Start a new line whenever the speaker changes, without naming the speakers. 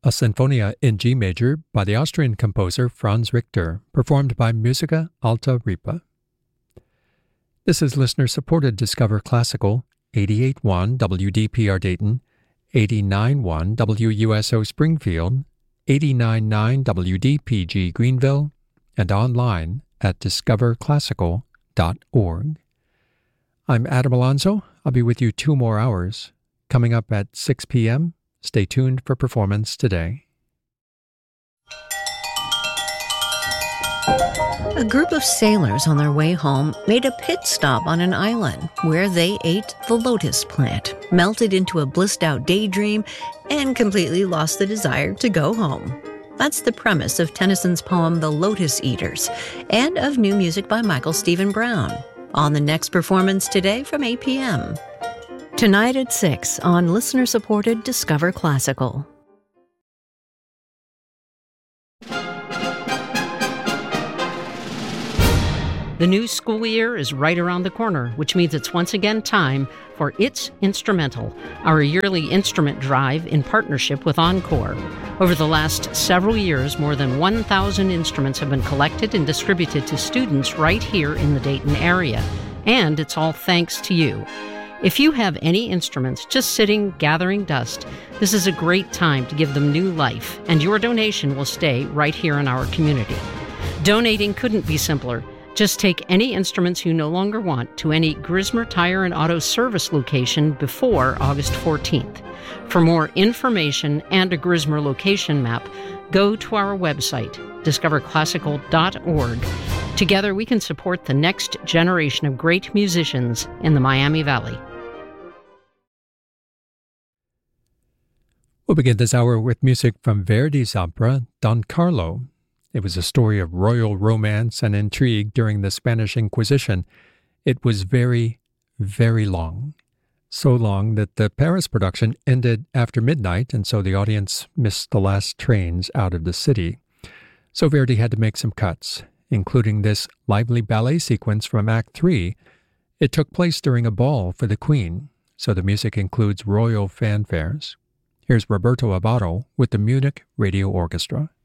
a Sinfonia in G major by the Austrian composer Franz Richter, performed by Musica Alta Ripa. This is listener-supported Discover Classical, 88.1 WDPR Dayton, 89.1 WUSO Springfield, 89.9 WDPG Greenville, and online at discoverclassical.org. I'm Adam Alonso. I'll be with you 2 more hours. Coming up at 6 p.m., stay tuned for Performance Today.
A group of sailors on their way home made a pit stop on an island where they ate the lotus plant, melted into a blissed-out daydream, and completely lost the desire to go home. That's the premise of Tennyson's poem The Lotus Eaters, and of new music by Michael Stephen Brown, on the next Performance Today from 8 p.m. Tonight at 6 on listener-supported Discover Classical.
The new school year is right around the corner, which means it's once again time for It's Instrumental, our yearly instrument drive in partnership with Encore. Over the last several years, more than 1,000 instruments have been collected and distributed to students right here in the Dayton area. And it's all thanks to you. If you have any instruments just sitting, gathering dust, this is a great time to give them new life, and your donation will stay right here in our community. Donating couldn't be simpler. Just take any instruments you no longer want to any Grismer Tire and Auto Service location before August 14th. For more information and a Grismer location map, go to our website, discoverclassical.org. Together we can support the next generation of great musicians in the Miami Valley.
We'll begin this hour with music from Verdi's opera, Don Carlo. It was a story of royal romance and intrigue during the Spanish Inquisition. It was very, very long. So long that the Paris production ended after midnight, and so the audience missed the last trains out of the city. So Verdi had to make some cuts, including this lively ballet sequence from Act 3. It took place during a ball for the Queen, so the music includes royal fanfares. Here's Roberto Abbado with the Munich Radio Orchestra.